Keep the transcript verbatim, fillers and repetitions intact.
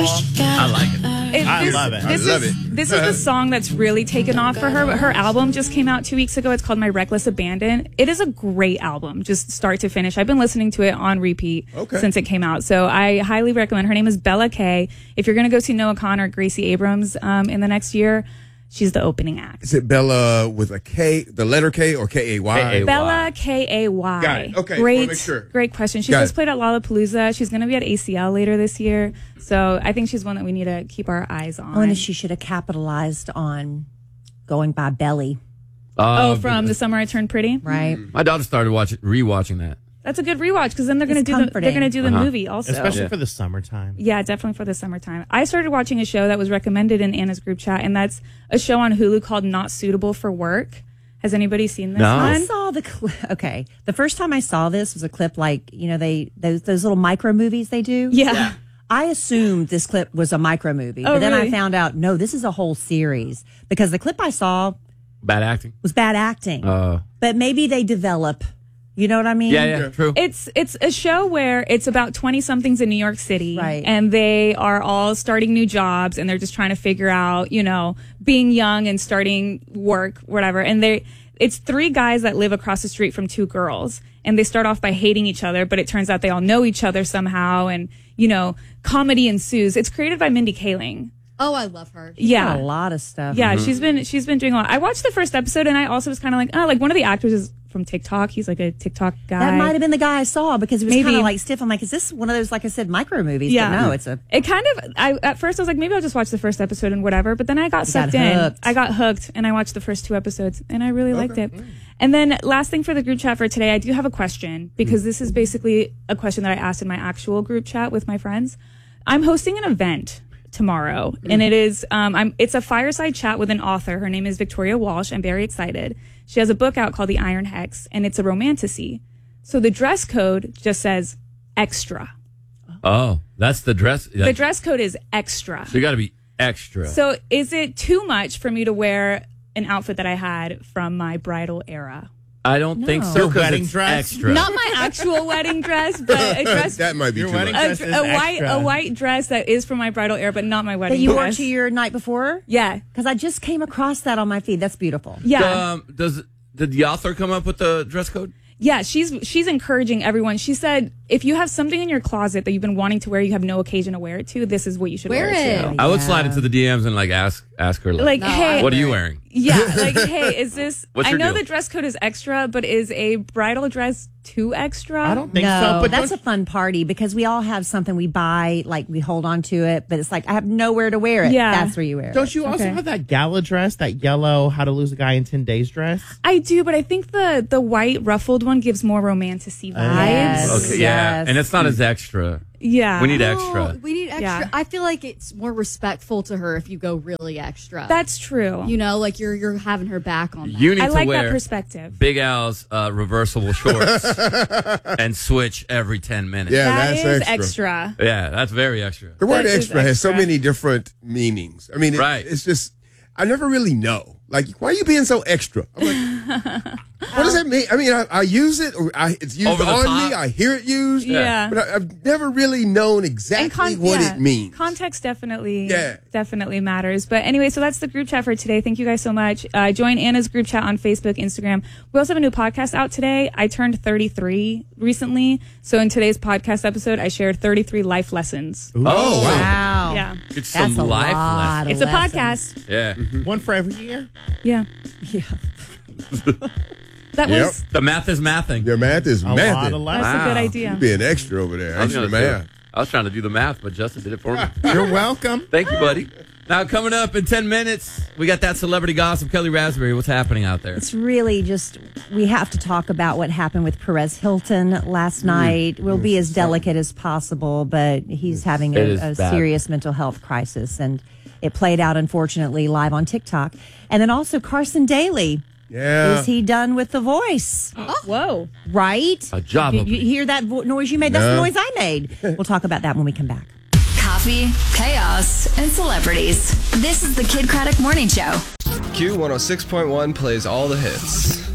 I like it. It, I this, love it. This I love is, it. This is the song that's really taken off for her. But her album just came out two weeks ago. It's called My Reckless Abandon. It is a great album, just start to finish. I've been listening to it on repeat Okay. since it came out. So I highly recommend. Her name is Bella Kay. If you're going to go see Noah Kahan or Gracie Abrams um, in the next year, she's the opening act. Is it Bella with a K, the letter K, or K A Y? K A Y. Bella K A Y. Got it. Okay, Great, wanna make sure. great question. She Got just it. played at Lollapalooza. She's going to be at A C L later this year. So I think she's one that we need to keep our eyes on. Oh, and she should have capitalized on going by Belly, Oh, from The Summer I Turned Pretty. right? My daughter started watching, rewatching that. That's a good rewatch because then they're going to It's do the, they're comforting. going to do the Uh-huh. movie also. Especially Yeah. for the summertime. Yeah, definitely for the summertime. I started watching a show that was recommended in Anna's group chat, and that's a show on Hulu called Not Suitable for Work. Has anybody seen this No. I one? saw the clip. Okay, the first time I saw this was a clip like you know they those those little micro movies they do. Yeah. I assumed this clip was a micro movie, Oh, but then really? I found out no, this is a whole series because the clip I saw Bad acting. was bad acting. Uh, But maybe they develop. You know what I mean? yeah, yeah, true. It's it's a show where it's about twenty somethings in New York City, Right. and they are all starting new jobs, and they're just trying to figure out, you know, being young and starting work, whatever. And they, it's three guys that live across the street from two girls, and they start off by hating each other, but it turns out they all know each other somehow, and you know, comedy ensues. It's created by Mindy Kaling. Oh, I love her. Yeah, A lot of stuff. yeah, she's been she's been doing a lot. I watched the first episode, and I also was kind of like, oh, like one of the actors is from TikTok. He's like a TikTok guy. That might have been the guy I saw because it was Maybe. kind of like stiff. I'm like, is this one of those, like I said, micro movies? Yeah. But no, it's a. It kind of. I at first I was like, maybe I'll just watch the first episode and whatever. But then I got You sucked got in. hooked. I got hooked, and I watched the first two episodes, and I really liked it. And then last thing for the group chat for today, I do have a question because this is basically a question that I asked in my actual group chat with my friends. I'm hosting an event tomorrow, and it is um I'm it's a fireside chat with an author. Her name is Victoria Walsh. I'm very excited. She has a book out called The Iron Hex, and it's a romantasy. So the dress code just says extra. oh, that's the dress. The dress code is extra. So you got to be extra. So is it too much for me to wear an outfit that I had from my bridal era? I don't think so Your because wedding it's dress? extra. Not my actual wedding dress, but a dress, That might be Your too wedding much. a, dress is a white, extra. a white dress that is from my bridal era, but not my That wedding you wore dress. to your night before? Yeah, Because I just came across that on my feed. That's beautiful. yeah. Um, does did the author come up with the dress code? Yeah, she's she's encouraging everyone. She said, if you have something in your closet that you've been wanting to wear, you have no occasion to wear it to, this is what you should wear, Wear it it. to. I would slide into the D Ms and like ask ask her like, Like, No, hey, I what are you wearing? yeah, like, hey, is this? What's I your know deal? the dress code is extra, but is a bridal dress too extra? I don't think no, so. But that's don't- a fun party because we all have something we buy, like we hold on to it, but it's like I have nowhere to wear it. Yeah. That's where you wear it. Don't you also Okay. have that gala dress, that yellow How to Lose a Guy in ten days dress? I do, but I think the the white ruffled one gives more romantic-y vibes. Yes. Okay, yeah, Yes. and it's not as extra. Yeah, We need No, extra. We need extra. Yeah. I feel like it's more respectful to her if you go really extra. That's true. you know, like you're you're having her back on that. You need I to like wear that perspective. Big Al's uh, reversible shorts and switch every ten minutes. Yeah, That that's is extra. extra. Yeah, that's very extra. The word That is extra has so extra. many different meanings. I mean, it, Right. it's just, I never really know. Like, why are you being so extra? I'm like, what does that mean? I mean, I, I use it, or I, it's used Over the on top? me. I hear it used. Yeah. But I, I've never really known exactly And con- what yeah, it means. Context definitely, Yeah. definitely matters. But anyway, so that's the group chat for today. Thank you guys so much. Uh, join Anna's group chat on Facebook, Instagram. We also have a new podcast out today. I turned thirty-three recently, so in today's podcast episode, I shared thirty-three life lessons. Oh, wow. Wow. Yeah, It's some That's a life lot. lessons. it's a lessons. podcast. Yeah. One for every year? Yeah, Yeah. that Yep. was The math is mathing. Your math is A lot math. of lessons. that's a good Wow. idea. You being extra over there. I was, Extra gonna do- math. I was trying to do the math, but Justin did it for me. You're welcome. Thank you, buddy. Now, coming up in ten minutes, we got that celebrity gossip. Kelly Raspberry, what's happening out there? It's really just, we have to talk about what happened with Perez Hilton last night. We'll be as delicate as possible, but he's having It a, is a bad. serious mental health crisis. And it played out, unfortunately, live on TikTok. And then also Carson Daly. Yeah. Is he done with The Voice? Whoa. Right? A job You, you opening. hear that vo- noise you made? That's No. the noise I made. We'll talk about that when we come back. Coffee, chaos, and celebrities. This is the Kid Craddock Morning Show. Q one oh six point one plays all the hits.